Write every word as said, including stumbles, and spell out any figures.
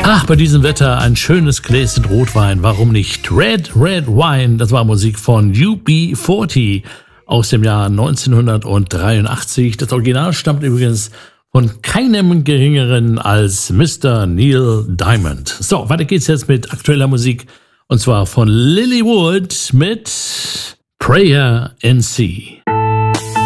Ach, bei diesem Wetter ein schönes Gläschen Rotwein, warum nicht? Red, Red Wine, das war Musik von U B vierzig aus dem Jahr neunzehnhundertdreiundachtzig. Das Original stammt übrigens von keinem geringeren als Mister Neil Diamond. So, weiter geht's jetzt mit aktueller Musik und zwar von Lilywood mit Prayer in Sea.